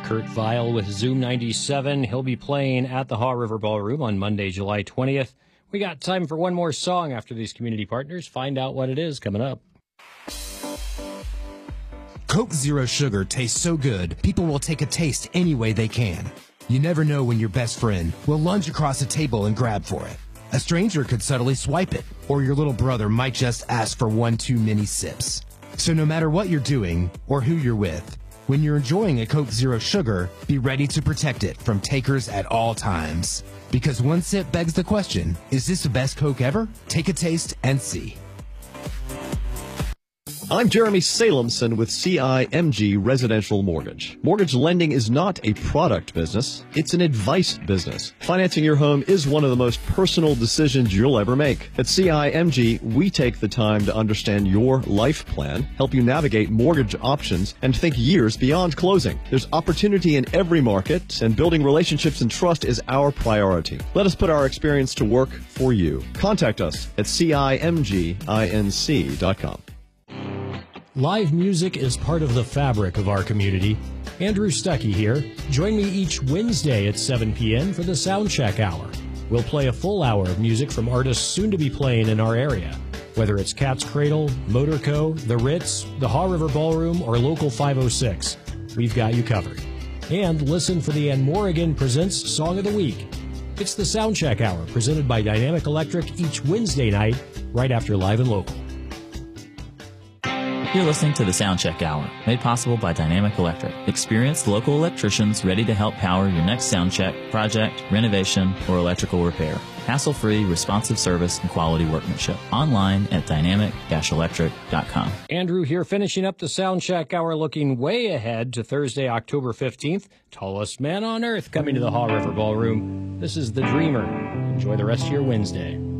Kurt Vile with Zoom 97. He'll be playing at the Haw River Ballroom on Monday, July 20th. We got time for one more song after these community partners. Find out what it is coming up. Coke Zero Sugar tastes so good, people will take a taste any way they can. You never know when your best friend will lunge across a table and grab for it. A stranger could subtly swipe it, or your little brother might just ask for one too many sips. So no matter what you're doing or who you're with, when you're enjoying a Coke Zero Sugar, be ready to protect it from takers at all times. Because one sip begs the question, is this the best Coke ever? Take a taste and see. I'm Jeremy Salemson with CIMG Residential Mortgage. Mortgage lending is not a product business, it's an advice business. Financing your home is one of the most personal decisions you'll ever make. At CIMG, we take the time to understand your life plan, help you navigate mortgage options, and think years beyond closing. There's opportunity in every market, and building relationships and trust is our priority. Let us put our experience to work for you. Contact us at CIMGINC.com. Live music is part of the fabric of our community. Andrew Stuckey here. Join me each Wednesday at 7 p.m. for the Soundcheck Hour. We'll play a full hour of music from artists soon to be playing in our area. Whether it's Cat's Cradle, Motorco, The Ritz, the Haw River Ballroom, or Local 506, we've got you covered. And listen for the Ann Morrigan Presents Song of the Week. It's the Soundcheck Hour, presented by Dynamic Electric each Wednesday night, right after Live and Local. You're listening to the Soundcheck Hour, made possible by Dynamic Electric. Experienced local electricians ready to help power your next soundcheck, project, renovation, or electrical repair. Hassle-free, responsive service, and quality workmanship. Online at dynamic-electric.com. Andrew here, finishing up the Soundcheck Hour, looking way ahead to Thursday, October 15th. Tallest man on earth coming to the Haw River Ballroom. This is The Dreamer. Enjoy the rest of your Wednesday.